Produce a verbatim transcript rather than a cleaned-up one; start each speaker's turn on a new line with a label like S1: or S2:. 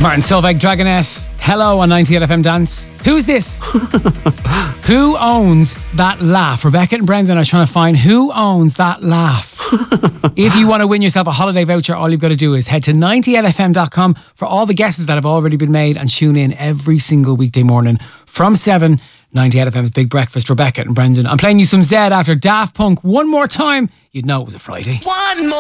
S1: Martin Solveig, Dragoness. Hello on ninety-eight F M Dance. Who's this? Who owns that laugh? Rebecca and Brendan are trying to find who owns that laugh. If you want to win yourself a holiday voucher, all you've got to do is head to ninety eight f m dot com for all the guesses that have already been made and tune in every single weekday morning from seven. ninety-eight F M's Big Breakfast, Rebecca and Brendan. I'm playing you some Zed after Daft Punk. One more time, you'd know it was a Friday.
S2: One more